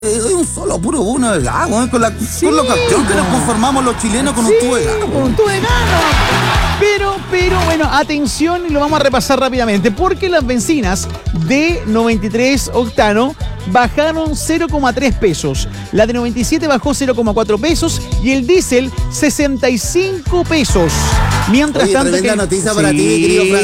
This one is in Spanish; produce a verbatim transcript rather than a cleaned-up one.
Es un solo puro bono de gas, weón, con la, Sí, con la cuestión que po. nos conformamos los chilenos con Sí, un tubo de gas. con un tubo de gas. Pero, pero, bueno, atención, y lo vamos a repasar rápidamente, porque las bencinas de noventa y tres octano bajaron cero coma tres pesos. La de noventa y siete bajó cero coma cuatro pesos y el diésel sesenta y cinco pesos. Mientras Oye, tanto tremenda que noticia para ti, querido Fran.